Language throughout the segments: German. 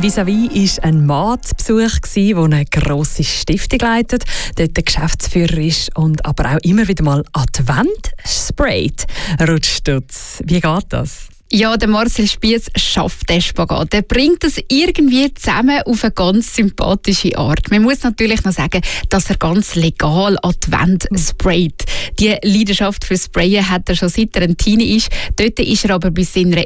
Vis-à-vis war ein Mann zu Besuch, der eine grosse Stiftung leitet, dort der Geschäftsführer ist und aber auch immer wieder mal an die Wand sprayt. Rutschstutz, wie geht das? Ja, der Marcel Spiess schafft den Spagat. Er bringt das irgendwie zusammen auf eine ganz sympathische Art. Man muss natürlich noch sagen, dass er ganz legal an die Wand sprayt. Die Leidenschaft für Sprayen hat er schon seit er ein Teenie ist. Dort ist er aber bei seinen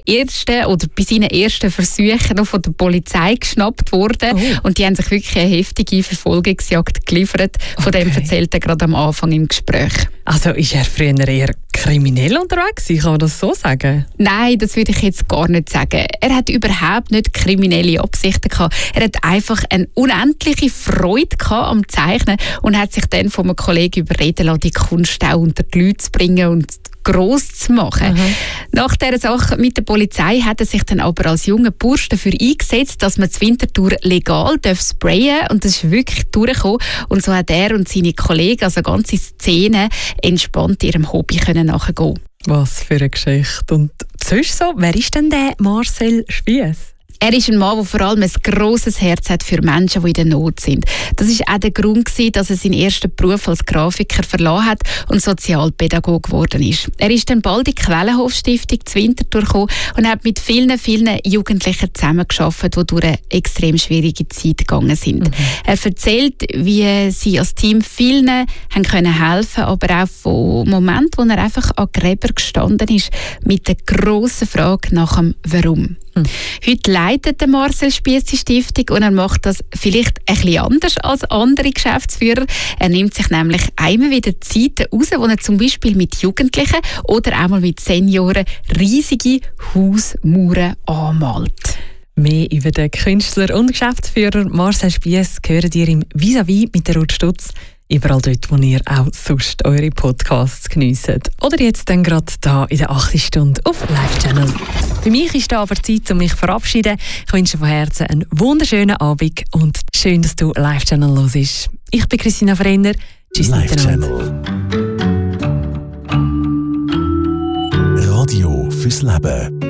ersten Versuchen noch von der Polizei geschnappt worden. Oh. Und die haben sich wirklich eine heftige Verfolgungsjagd geliefert. Von dem erzählt er gerade am Anfang im Gespräch. Also ist er früher eher kriminell unterwegs? Kann man das so sagen? Nein, das würde ich jetzt gar nicht sagen. Er hat überhaupt nicht kriminelle Absichten gehabt. Er hat einfach eine unendliche Freude gehabt am Zeichnen und hat sich dann von einem Kollegen überreden lassen, die Kunst auch unter die Leute zu bringen und gross zu machen. Nach dieser Sache mit der Polizei hat er sich dann aber als junger Bursch dafür eingesetzt, dass man das Winterthur legal sprayen darf. Und das ist wirklich durchgekommen. Und so hat er und seine Kollegen, also ganze Szene, entspannt ihrem Hobby nachgehen. Was für eine Geschichte. Und sonst so, wer ist denn der Marcel Spiess? Er ist ein Mann, der vor allem ein grosses Herz hat für Menschen, die in der Not sind. Das war auch der Grund, dass er seinen ersten Beruf als Grafiker verlassen hat und Sozialpädagoge geworden ist. Er ist dann bald in die Quellenhof-Stiftung zu Winterthur gekommen und hat mit vielen Jugendlichen zusammengearbeitet, die durch eine extrem schwierige Zeit gegangen sind. Er erzählt, wie sie als Team vielen haben helfen können, aber auch von Momenten, wo er einfach an Gräber gestanden ist, mit der grossen Frage nach dem Warum. Heute leitet der Marcel Spiess die Stiftung und er macht das vielleicht ein bisschen anders als andere Geschäftsführer. Er nimmt sich nämlich einmal wieder Zeiten raus, wo er zum Beispiel mit Jugendlichen oder auch mal mit Senioren riesige Hausmauern anmalt. Mehr über den Künstler und Geschäftsführer Marcel Spiess hören ihr im Vis-à-vis mit der Rutschstutz. Überall dort, wo ihr auch sonst eure Podcasts geniesst. Oder jetzt dann gerade hier in der 8. Stunde auf Live Channel. Für mich ist da aber Zeit, um mich zu verabschieden. Ich wünsche von Herzen einen wunderschönen Abend und schön, dass du Live Channel hörst. Ich bin Christina Frenner. Tschüss miteinander. Radio fürs Leben.